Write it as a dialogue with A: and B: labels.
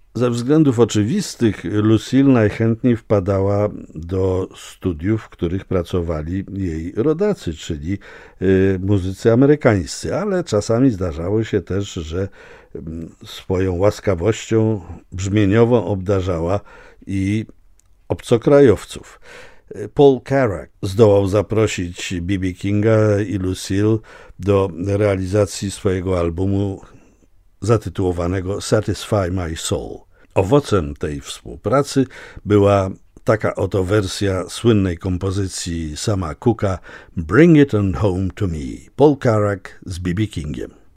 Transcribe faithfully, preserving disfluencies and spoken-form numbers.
A: Ze względów oczywistych Lucille najchętniej wpadała do studiów, w których pracowali jej rodacy, czyli y, muzycy amerykańscy, ale czasami zdarzało się też, że y, swoją łaskawością brzmieniową obdarzała i obcokrajowców. Paul Carrack zdołał zaprosić B B Kinga i Lucille do realizacji swojego albumu zatytułowanego Satisfy My Soul. Owocem tej współpracy była taka oto wersja słynnej kompozycji Sama Cooka Bring It On Home To Me, Paul Carrack z B B Kingiem.